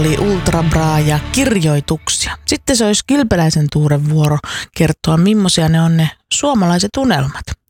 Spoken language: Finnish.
oli ultrabraa ja kirjoituksia. Sitten se olisi Kilpeläisen Tuuren vuoro kertoa, millaisia ne on ne suomalaiset unelmat.